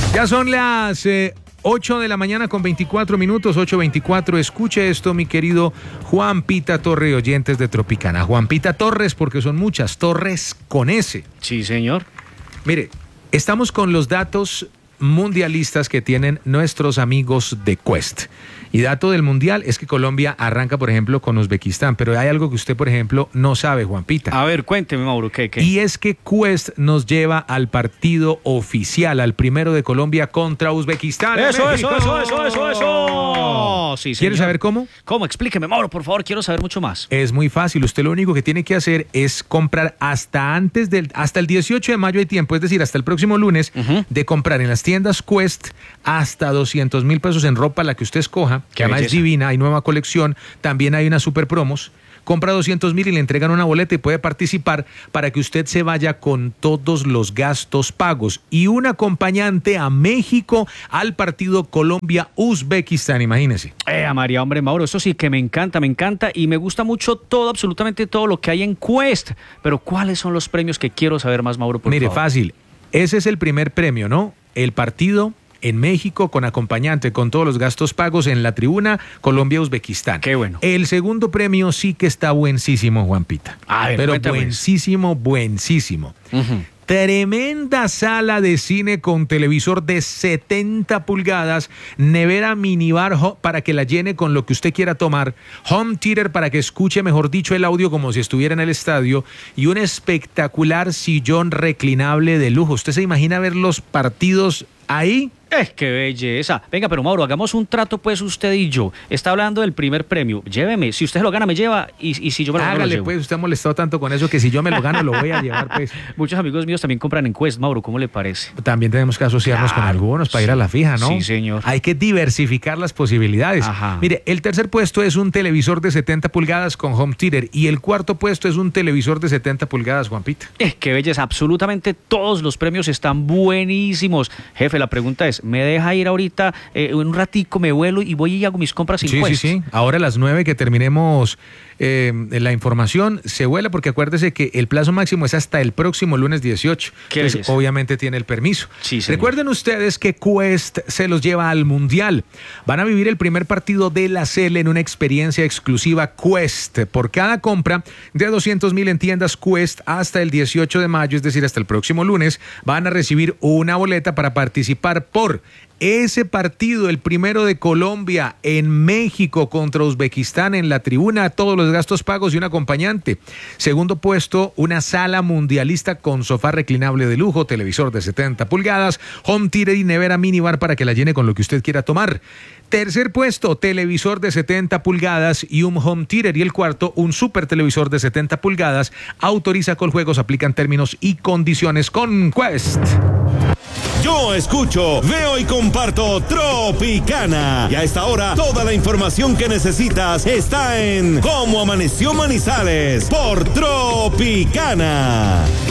Ya son las 8 de la mañana con 24 minutos, 8:24. Escuche esto, mi querido Juan Pita Torre, oyentes de Tropicana. Juan Pita Torres, porque son muchas, Torres con S. Sí, señor. Mire, estamos con los datos mundialistas que tienen nuestros amigos de Quest. Y dato del mundial es que Colombia arranca, por ejemplo, con Uzbekistán, pero hay algo que usted, por ejemplo, no sabe, Juan Pita. A ver, cuénteme, Mauro, ¿qué? Y es que Quest nos lleva al partido oficial, al primero de Colombia contra Uzbekistán. Eso. Sí, señor. ¿Quiere saber cómo? ¿Cómo? Explíqueme, Mauro, por favor, quiero saber mucho más. Es muy fácil, usted lo único que tiene que hacer es comprar hasta el 18 de mayo hay tiempo, es decir, hasta el próximo lunes, de comprar en las tiendas Quest hasta 200,000 pesos en ropa, la que usted escoja, que además es divina, hay nueva colección, también hay unas super promos. Compra 200,000 y le entregan una boleta y puede participar para que usted se vaya con todos los gastos pagos y un acompañante a México al partido Colombia-Uzbekistán, imagínese. María, hombre, Mauro, eso sí que me encanta y me gusta mucho todo, absolutamente todo lo que hay en Quest. Pero ¿cuáles son los premios que quiero saber más, Mauro, por favor? Mire, fácil, ese es el primer premio, ¿no? El partido en México con acompañante, con todos los gastos pagos en la tribuna Colombia-Uzbekistán. Qué bueno. El segundo premio sí que está buenísimo, Juan Pita. A ver, pero cuéntame. buenísimo. Tremenda sala de cine con televisor de 70 pulgadas, nevera minibar para que la llene con lo que usted quiera tomar, home theater para que escuche, mejor dicho, el audio como si estuviera en el estadio y un espectacular sillón reclinable de lujo. ¿Usted se imagina ver los partidos ahí? ¡Qué belleza! Venga, pero Mauro, hagamos un trato pues usted y yo. Está hablando del primer premio. Lléveme. Si usted lo gana, me lleva. Y si yo me lo gano, Hágale, lo llevo. pues, usted ha molestado tanto con eso que si yo me lo gano, lo voy a llevar, pues. Muchos amigos míos también compran en Quest, Mauro. ¿Cómo le parece? También tenemos que asociarnos con algunos para ir a la fija, ¿no? Sí, señor. Hay que diversificar las posibilidades. Ajá. Mire, el tercer puesto es un televisor de 70 pulgadas con home theater y el cuarto puesto es un televisor de 70 pulgadas, Juan Pita. ¡Qué belleza! Absolutamente todos los premios están buenísimos. Jefe, la pregunta es, ¿me deja ir ahorita un ratico, me vuelo y voy y hago mis compras sin Quest? Sí. Ahora a las 9 que terminemos la información, se vuela porque acuérdese que el plazo máximo es hasta el próximo lunes 18. Entonces, obviamente tiene el permiso. Sí, señor. Recuerden ustedes que Quest se los lleva al Mundial. Van a vivir el primer partido de la CL en una experiencia exclusiva Quest. Por cada compra de 200,000 en tiendas Quest hasta el 18 de mayo, es decir, hasta el próximo lunes, van a recibir una boleta para participar por ese partido, el primero de Colombia en México contra Uzbekistán en la tribuna, todos los gastos pagos y un acompañante. Segundo puesto, una sala mundialista con sofá reclinable de lujo, televisor de 70 pulgadas, home theater y nevera minibar para que la llene con lo que usted quiera tomar. Tercer puesto, televisor de 70 pulgadas y un home theater. Y el cuarto, un super televisor de 70 pulgadas. Autoriza Coljuegos, aplican términos y condiciones con Quest. Yo escucho, veo y comparto Tropicana. Y a esta hora, toda la información que necesitas está en Cómo Amaneció Manizales por Tropicana.